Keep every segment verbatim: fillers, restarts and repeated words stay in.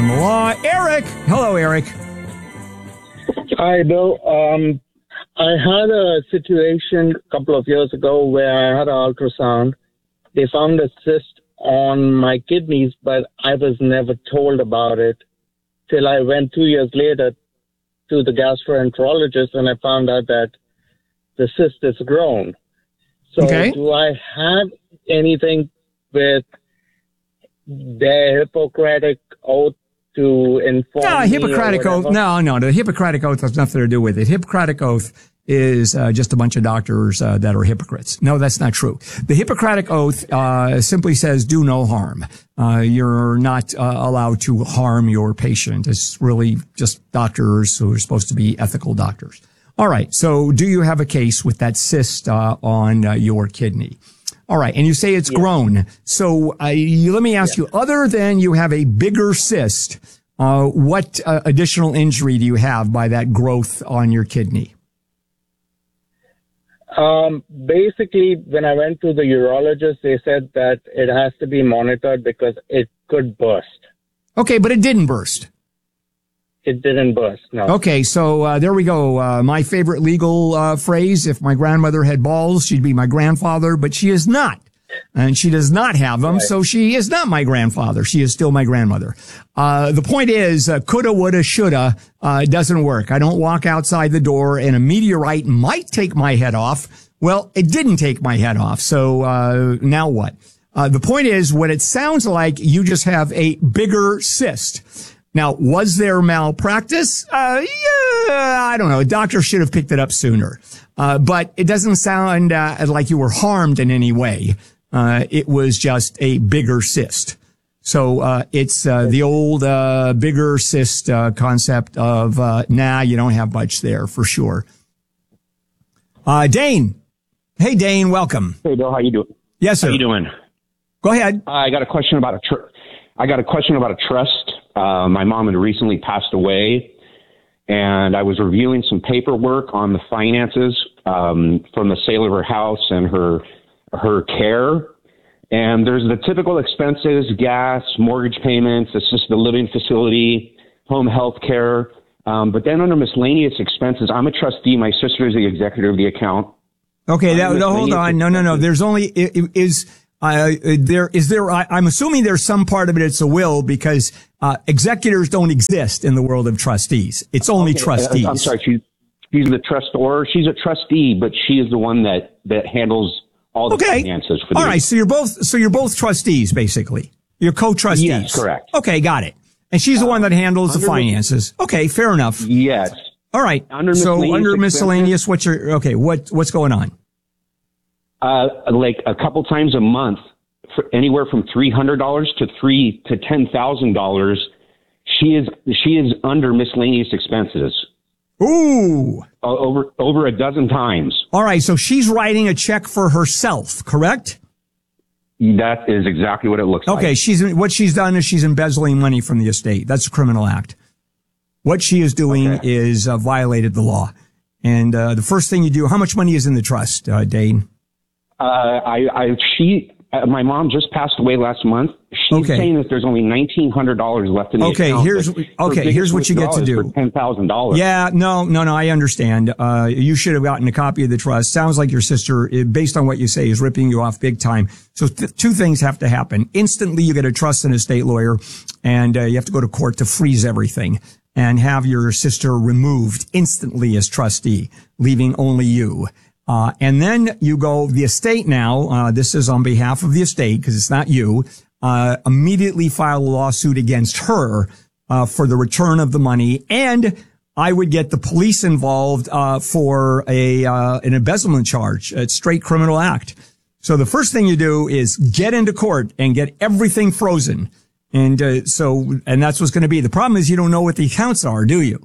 on the law. Eric. Hello, Eric. Hi, Bill. Um, I had a situation a couple of years ago where I had an ultrasound. They found a cyst on my kidneys, but I was never told about it till I went two years later to the gastroenterologist, and I found out that the cyst is grown. So okay. do I have anything with the Hippocratic Oath to inform no, me? Hippocratic Oath. No, no, the Hippocratic Oath has nothing to do with it. Hippocratic Oath is uh, just a bunch of doctors uh, that are hypocrites. No, that's not true. The Hippocratic Oath uh, simply says do no harm. Uh, you're not uh, allowed to harm your patient. It's really just doctors who are supposed to be ethical doctors. All right. So do you have a case with that cyst uh, on uh, your kidney? All right. And you say it's yeah. grown. So uh, you, let me ask yeah. you, other than you have a bigger cyst, uh, what uh, additional injury do you have by that growth on your kidney? Um, basically, when I went to the urologist, they said that it has to be monitored because it could burst. Okay, but it didn't burst. It didn't burst, no. Okay, so uh, there we go. Uh, my favorite legal uh, phrase, if my grandmother had balls, she'd be my grandfather, but she is not. And she does not have them, right. So she is not my grandfather. She is still my grandmother. Uh, the point is, uh, coulda, woulda, shoulda, uh, doesn't work. I don't walk outside the door and a meteorite might take my head off. Well, it didn't take my head off. So, uh, now what? Uh, the point is, what it sounds like, you just have a bigger cyst. Now, was there malpractice? Uh, yeah, I don't know. A doctor should have picked it up sooner. Uh, but it doesn't sound, uh, like you were harmed in any way. Uh, it was just a bigger cyst. So, uh, it's, uh, the old, uh, bigger cyst, uh, concept of, uh, nah, you don't have much there for sure. Uh, Dane. Hey, Dane, welcome. Hey, Bill, how you doing? Yes, sir. How you doing? Go ahead. Uh, I got a question about a tr- I got a question about a trust. Uh, my mom had recently passed away, and I was reviewing some paperwork on the finances, um, from the sale of her house and her, her care. And there's the typical expenses, gas, mortgage payments, assisted living facility, home health care. Um, but then under miscellaneous expenses, I'm a trustee. My sister is the executor of the account. Okay. That, no, hold on. No, no, no. There's only, is, uh, there, is there, I, I'm assuming there's some part of it. It's a will because, uh, executors don't exist in the world of trustees. It's only okay. trustees. I'm sorry. She's, she's the trustor. She's a trustee, but she is the one that, that handles all the okay. finances for the all right. So you're both, so you're both trustees, basically. You're co-trustees. Yes, correct. Okay. Got it. And she's the one that handles uh, the finances. Okay. Fair enough. Yes. All right. Under so miscellaneous under miscellaneous, expenses, what's your, okay. What, what's going on? Uh, like a couple times a month, for anywhere from three hundred dollars to three to ten thousand dollars. She is, she is under miscellaneous expenses. Ooh. Uh, over, over a dozen times. All right. So she's writing a check for herself, correct? That is exactly what it looks okay, like. Okay. She's, what she's done is she's embezzling money from the estate. That's a criminal act. What she is doing okay. is uh, violated the law. And, uh, the first thing you do, how much money is in the trust, uh, Dane? Uh, I, I, she, uh, my mom just passed away last month. She's okay. saying that there's only nineteen hundred dollars left in the okay, account. Here's, okay, here's what you get to do. ten thousand dollars. Yeah, no, no, no, I understand. Uh, you should have gotten a copy of the trust. Sounds like your sister, based on what you say, is ripping you off big time. So th- two things have to happen. Instantly, you get a trust and estate lawyer, and uh, you have to go to court to freeze everything and have your sister removed instantly as trustee, leaving only you. Uh, and then you go, the estate now, uh, this is on behalf of the estate because it's not you, uh, immediately file a lawsuit against her, uh, for the return of the money. And I would get the police involved, uh, for a, uh, an embezzlement charge, a straight criminal act. So the first thing you do is get into court and get everything frozen. And, uh, so, and that's what's going to be. The problem is you don't know what the accounts are, do you?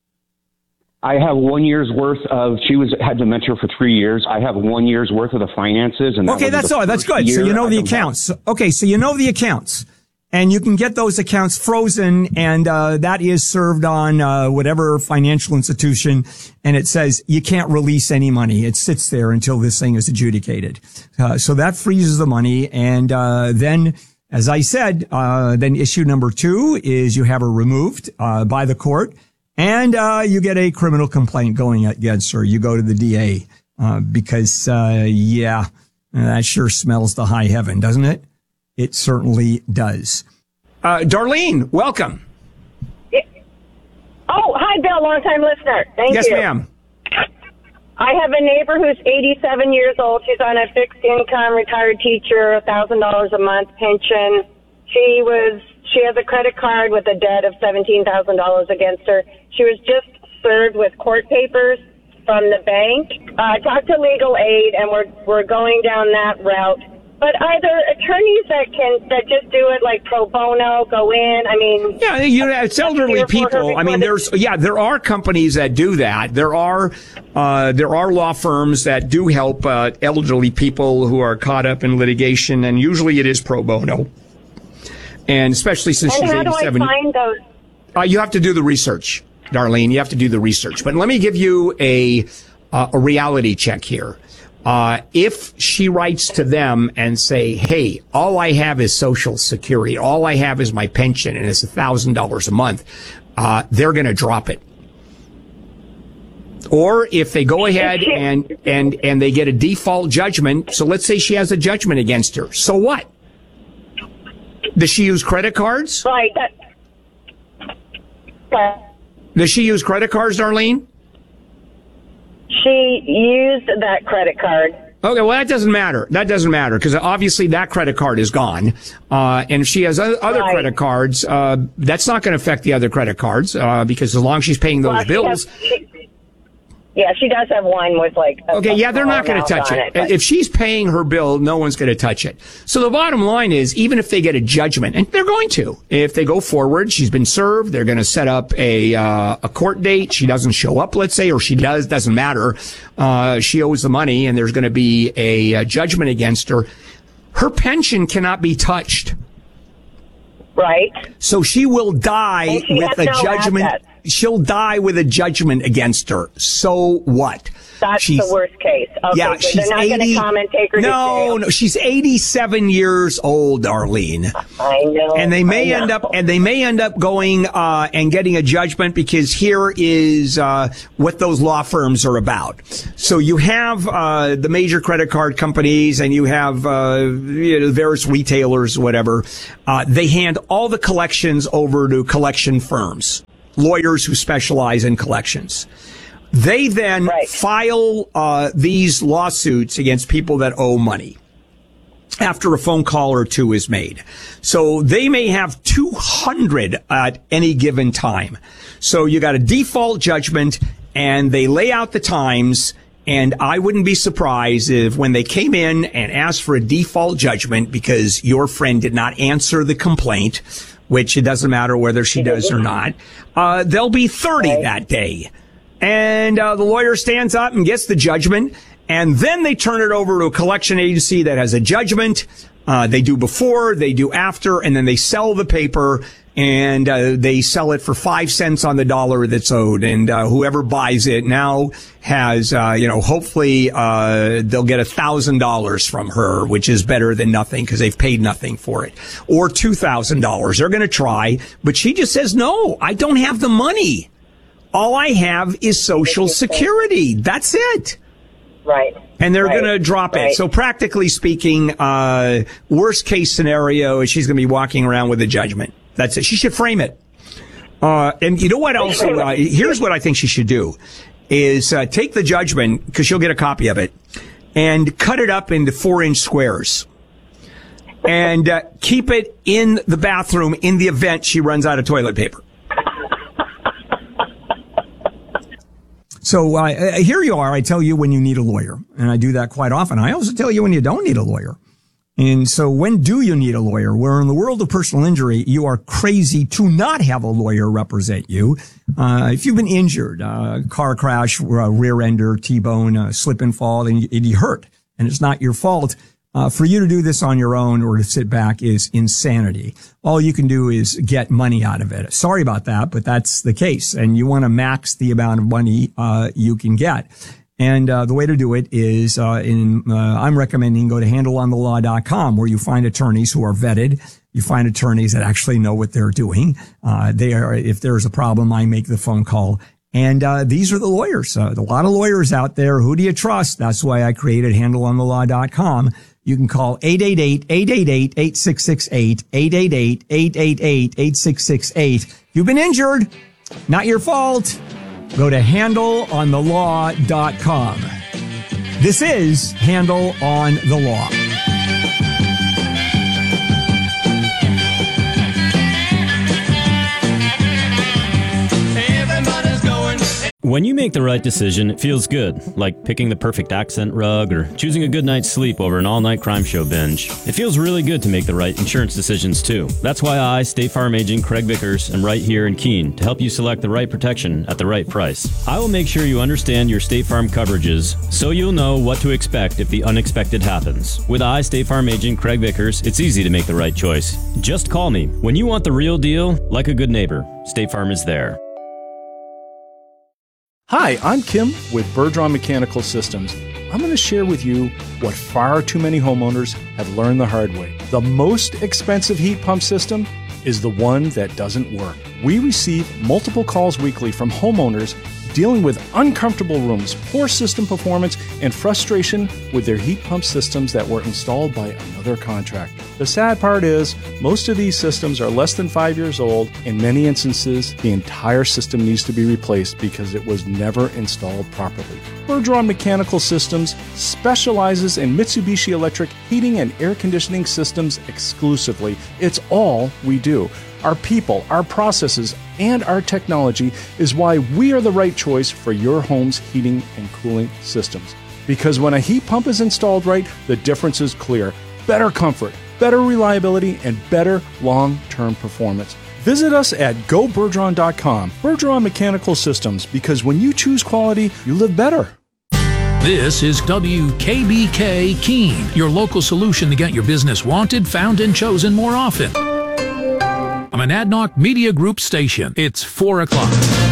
I have one year's worth of, she was, had dementia for three years. I have one year's worth of the finances. And that okay, that's all. That's good. So you know the accounts. Okay, so you know the accounts. And you can get those accounts frozen, and uh that is served on uh whatever financial institution, and it says you can't release any money. It sits there until this thing is adjudicated. Uh, so that freezes the money, and uh then As I said, uh, then issue number two is you have her removed, uh, by the court, and, uh, you get a criminal complaint going against her. You go to the D A, uh, because, uh, yeah, that sure smells to high heaven, doesn't it? It certainly does. Uh, Darlene, welcome. Oh, hi, Bill, long-time listener. Thank yes, you. Yes, ma'am. I have a neighbor who's eighty-seven years old. She's on a fixed income, retired teacher, one thousand dollars a month pension. She was, she has a credit card with a debt of seventeen thousand dollars against her. She was just served with court papers from the bank. Uh, I talked to legal aid, and we're, we're going down that route. But are there attorneys that can that just do it like pro bono, go in? I mean, yeah, you know, it's elderly people. I mean, there's yeah, there are companies that do that. There are uh, there are law firms that do help uh, elderly people who are caught up in litigation, and usually it is pro bono. And especially since and she's how eighty-seven, do I find those? Uh, you have to do the research, Darlene. You have to do the research. But let me give you a uh, a reality check here. Uh, if she writes to them and say, hey, all I have is Social Security, all I have is my pension, and it's a thousand dollars a month, uh, they're going to drop it. Or if they go ahead and, and, and they get a default judgment. So let's say she has a judgment against her. So what? Does she use credit cards? Right. That, Does she use credit cards, Darlene? She used that credit card. Okay, well, that doesn't matter. That doesn't matter because obviously that credit card is gone. Uh, and if she has other right. credit cards, uh, that's not going to affect the other credit cards, uh, because as long as she's paying those well, bills. She has, she, yeah, she does have one with like. A, okay, yeah, they're not going to touch it. it if she's paying her bill, no one's going to touch it. So the bottom line is, even if they get a judgment, and they're going to, if they go forward, she's been served, they're going to set up a uh, a court date. She doesn't show up, let's say, or she does, doesn't matter. Uh, she owes the money, and there's going to be a, a judgment against her. Her pension cannot be touched. Right. So she will die with a no judgment. Assets. She'll die with a judgment against her. So what? That's she's, the worst case. Okay, yeah, so she's they're not going to come and take her no, to jail. No, she's eighty-seven years old, Darlene. I know. And they may I know. end up, and they may end up going, uh, and getting a judgment because here is, uh, what those law firms are about. So you have, uh, the major credit card companies and you have, uh, you know, various retailers, whatever. Uh, they hand all the collections over to collection firms, lawyers who specialize in collections. They then right. file uh, these lawsuits against people that owe money after a phone call or two is made. So they may have two hundred at any given time. So you got a default judgment, and they lay out the times. And I wouldn't be surprised if when they came in and asked for a default judgment because your friend did not answer the complaint, which it doesn't matter whether she does or not, uh, there'll be thirty right. that day. And uh, the lawyer stands up and gets the judgment, and then they turn it over to a collection agency that has a judgment. Uh, they do before, they do after, and then they sell the paper, and uh, they sell it for five cents on the dollar that's owed. And uh, whoever buys it now has, uh, you know, hopefully uh, they'll get a thousand dollars from her, which is better than nothing because they've paid nothing for it, or two thousand dollars. They're going to try, but she just says, "No, I don't have the money. All I have is Social Security. That's it." Right. And they're right. going to drop right. it. So practically speaking, uh, worst case scenario is she's going to be walking around with a judgment. That's it. She should frame it. Uh, and you know what else? Uh, here's what I think she should do is, uh, take the judgment, because she'll get a copy of it, and cut it up into four inch squares. And, uh, keep it in the bathroom in the event she runs out of toilet paper. So uh, here you are. I tell you when you need a lawyer, and I do that quite often. I also tell you when you don't need a lawyer. And so when do you need a lawyer? Where in the world of personal injury, you are crazy to not have a lawyer represent you. Uh, if you've been injured, uh, car crash, uh, rear ender, T-bone, uh, slip and fall, and you, and you hurt, and it's not your fault, Uh, for you to do this on your own or to sit back is insanity. All you can do is get money out of it. Sorry about that, but that's the case. And you want to max the amount of money, uh, you can get. And uh, the way to do it is, uh, in uh, I'm recommending go to handle on the law dot com, where you find attorneys who are vetted. You find attorneys that actually know what they're doing. Uh, they are, if there's a problem, I make the phone call. And uh, these are the lawyers. Uh, a lot of lawyers out there. Who do you trust? That's why I created handle on the law dot com. You can call eight eight eight, eight eight eight, eight six six eight, eight eight eight, eight eight eight, eight six six eight. If you've been injured, not your fault. Go to handle on the law dot com. This is Handle on the Law. When you make the right decision, it feels good, like picking the perfect accent rug or choosing a good night's sleep over an all-night crime show binge. It feels really good to make the right insurance decisions, too. That's why I, State Farm Agent Craig Vickers, am right here in Keene to help you select the right protection at the right price. I will make sure you understand your State Farm coverages so you'll know what to expect if the unexpected happens. With I, State Farm Agent Craig Vickers, it's easy to make the right choice. Just call me. When you want the real deal, like a good neighbor, State Farm is there. Hi, I'm Kim with Bergeron Mechanical Systems. I'm going to share with you what far too many homeowners have learned the hard way. The most expensive heat pump system is the one that doesn't work. We receive multiple calls weekly from homeowners dealing with uncomfortable rooms, poor system performance, and frustration with their heat pump systems that were installed by another contractor. The sad part is, most of these systems are less than five years old. In many instances, the entire system needs to be replaced because it was never installed properly. Bergeron Mechanical Systems specializes in Mitsubishi Electric heating and air conditioning systems exclusively. It's all we do. Our people, our processes, and our technology is why we are the right choice for your home's heating and cooling systems. Because when a heat pump is installed right, the difference is clear. Better comfort, better reliability, and better long-term performance. Visit us at go bergeron dot com. Bergeron Mechanical Systems, because when you choose quality, you live better. This is W K B K Keene, your local solution to get your business wanted, found, and chosen more often. I'm an Adnoc Media Group station. It's four o'clock.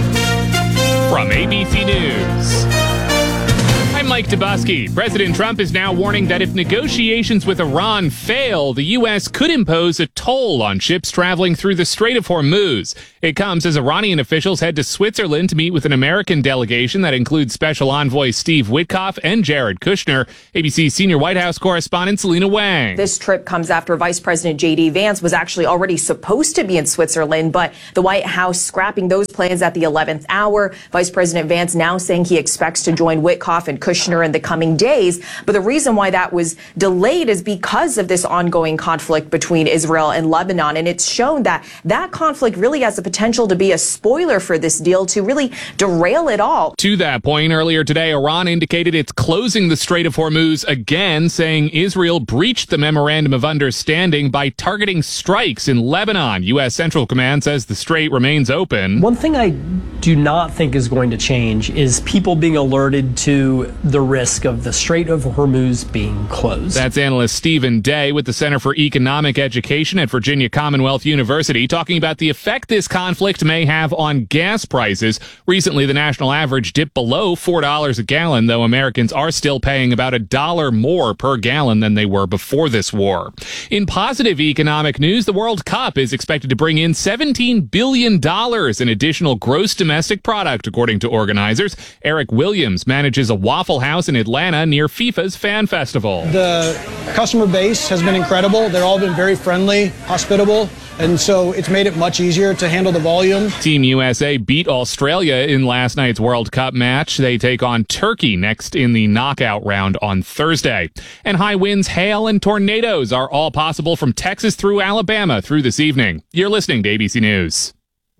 From A B C News, I'm Mike Dubusky. President Trump is now warning that if negotiations with Iran fail, the U S could impose a toll on ships traveling through the Strait of Hormuz. It comes as Iranian officials head to Switzerland to meet with an American delegation that includes Special Envoy Steve Witkoff and Jared Kushner. A B C senior White House correspondent Selena Wang. This trip comes after Vice President J D Vance was actually already supposed to be in Switzerland, but the White House scrapping those plans at the eleventh hour. Vice President Vance now saying he expects to join Witkoff and Kushner in the coming days. But the reason why that was delayed is because of this ongoing conflict between Israel and Lebanon. And it's shown that that conflict really has the potential to be a spoiler for this deal to really derail it all. To that point, earlier today, Iran indicated it's closing the Strait of Hormuz again, saying Israel breached the Memorandum of Understanding by targeting strikes in Lebanon. U S Central Command says the strait remains open. One thing I do not think is going to change is people being alerted to the risk of the Strait of Hormuz being closed. That's analyst Stephen Day with the Center for Economic Education at Virginia Commonwealth University talking about the effect this conflict may have on gas prices. Recently, the national average dipped below four dollars a gallon, though Americans are still paying about a dollar more per gallon than they were before this war. In positive economic news, the World Cup is expected to bring in seventeen billion dollars in additional gross domestic product, according to organizers. Eric Williams manages a Waffle House in Atlanta near FIFA's Fan Festival. The customer base has been incredible. They've all been very friendly, hospitable, and so it's made it much easier to handle the volume. Team U S A beat Australia in last night's World Cup match. They take on Turkey next in the knockout round on Thursday. And high winds, hail, and tornadoes are all possible from Texas through Alabama through this evening. You're listening to A B C News.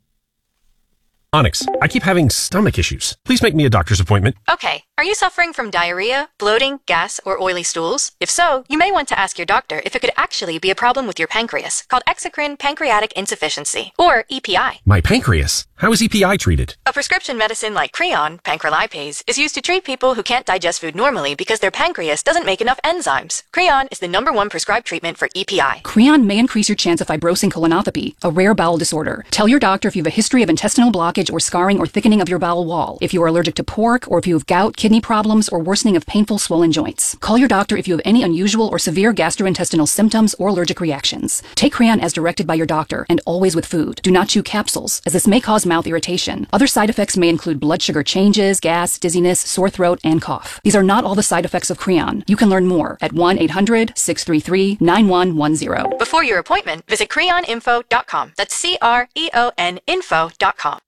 Onyx, I keep having stomach issues. Please make me a doctor's appointment. Okay. Are you suffering from diarrhea, bloating, gas, or oily stools? If so, you may want to ask your doctor if it could actually be a problem with your pancreas, called exocrine pancreatic insufficiency, or E P I. My pancreas? How is E P I treated? A prescription medicine like Creon, pancrelipase, is used to treat people who can't digest food normally because their pancreas doesn't make enough enzymes. Creon is the number one prescribed treatment for E P I. Creon may increase your chance of fibrosing colonopathy, a rare bowel disorder. Tell your doctor if you have a history of intestinal blockage blockage or scarring or thickening of your bowel wall, if you are allergic to pork, or if you have gout, kidney problems, or worsening of painful swollen joints. Call your doctor if you have any unusual or severe gastrointestinal symptoms or allergic reactions. Take Creon as directed by your doctor, and always with food. Do not chew capsules, as this may cause mouth irritation. Other side effects may include blood sugar changes, gas, dizziness, sore throat, and cough. These are not all the side effects of Creon. You can learn more at one eight hundred, six three three, nine one one zero. Before your appointment, visit creon info dot com. That's C R E O N info dot com.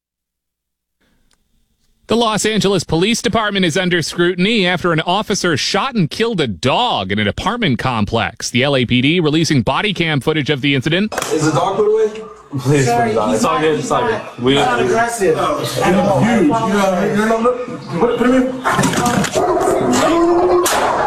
The Los Angeles Police Department is under scrutiny after an officer shot and killed a dog in an apartment complex. The L A P D releasing body cam footage of the incident. Is the dog put away? Please put it on. It's all good. It's all good. We got aggressive. Huge. Your number? Put him in.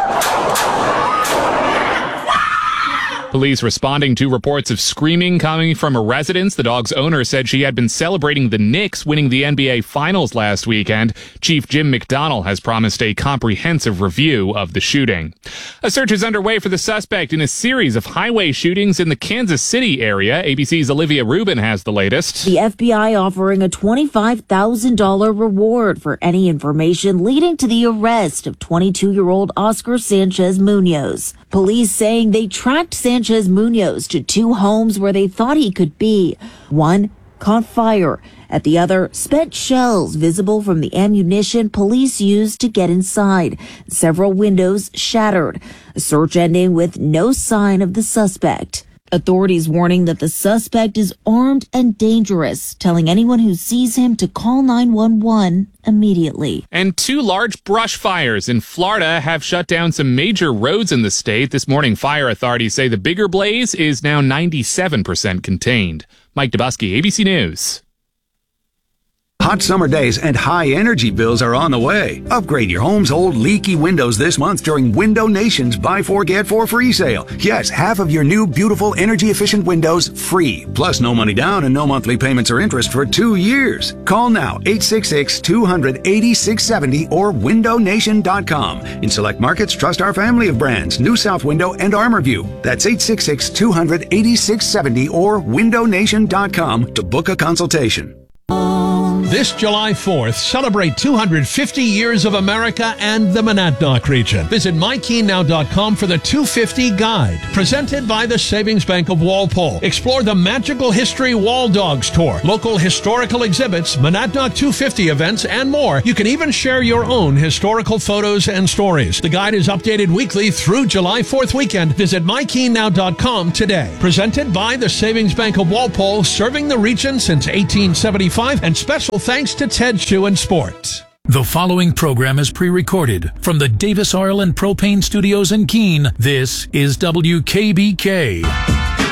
Police responding to reports of screaming coming from a residence. The dog's owner said she had been celebrating the Knicks winning the N B A Finals last weekend. Chief Jim McDonnell has promised a comprehensive review of the shooting. A search is underway for the suspect in a series of highway shootings in the Kansas City area. A B C's Olivia Rubin has the latest. The F B I offering a twenty-five thousand dollars reward for any information leading to the arrest of twenty-two-year-old Oscar Sanchez Munoz. Police saying they tracked Sanchez Munoz to two homes where they thought he could be. One caught fire. At the other, spent shells visible from the ammunition police used to get inside. Several windows shattered. A search ending with no sign of the suspect. Authorities warning that the suspect is armed and dangerous, telling anyone who sees him to call nine one one immediately. And two large brush fires in Florida have shut down some major roads in the state. This morning, fire authorities say the bigger blaze is now ninety-seven percent contained. Mike Dubusky, A B C News. Hot summer days and high energy bills are on the way. Upgrade your home's old leaky windows this month during Window Nation's Buy Four Get Four free sale. Yes, half of your new beautiful energy efficient windows free. Plus no money down and no monthly payments or interest for two years. Call now eight six six, two hundred, eighty-six seventy or window nation dot com. In select markets, trust our family of brands, New South Window and ArmorView. That's eight six six, two hundred, eighty-six seventy or window nation dot com to book a consultation. This July fourth, celebrate two hundred fifty years of America and the Monadnock region. Visit my keen now dot com for the two fifty Guide. Presented by the Savings Bank of Walpole. Explore the Magical History Wall Dogs Tour, local historical exhibits, Monadnock two fifty events, and more. You can even share your own historical photos and stories. The guide is updated weekly through July fourth weekend. Visit my keen now dot com today. Presented by the Savings Bank of Walpole, serving the region since eighteen seventy-five, and special thanks to Ted Shoe and Sport. The following program is pre-recorded from the Davis Oil and Propane Studios in Keene. This is W K B K.